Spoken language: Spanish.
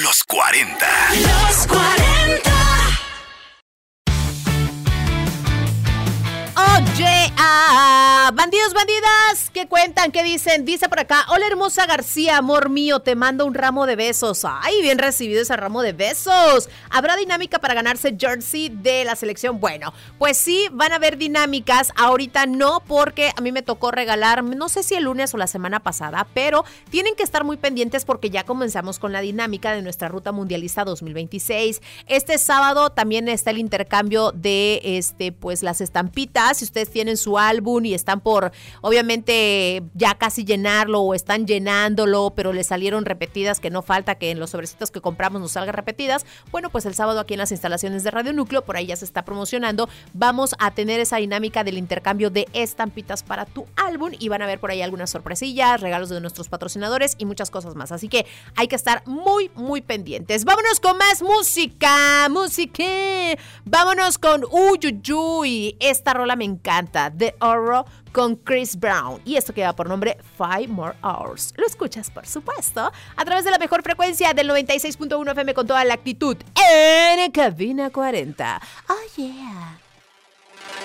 Los 40. Los 40. Oye, bandidos, bandidas, ¿qué cuentan? ¿Qué dicen? Dice por acá, hola hermosa García, amor mío, te mando un ramo de besos. Ay, bien recibido ese ramo de besos. ¿Habrá dinámica para ganarse jersey de la selección? Bueno, pues sí, van a haber dinámicas. Ahorita no, porque a mí me tocó regalar, no sé si el lunes o la semana pasada, pero tienen que estar muy pendientes porque ya comenzamos con la dinámica de nuestra Ruta Mundialista 2026. Este sábado también está el intercambio de pues las estampitas. Si ustedes tienen su álbum y están por, obviamente, ya casi llenarlo o están llenándolo, pero le salieron repetidas, que no falta que en los sobrecitos que compramos nos salgan repetidas, bueno, pues el sábado aquí en las instalaciones de Radio Núcleo, por ahí ya se está promocionando, vamos a tener esa dinámica del intercambio de estampitas para tu álbum y van a ver por ahí algunas sorpresillas, regalos de nuestros patrocinadores y muchas cosas más, así que hay que estar muy, muy pendientes. Vámonos con más música, vámonos con Uyuyuy, esta rola me encanta, The Oro con Chris Brown. Y esto que va por nombre 5 More Hours. Lo escuchas, por supuesto, a través de la mejor frecuencia del 96.1 FM con toda la actitud en Cabina 40. Oh, yeah.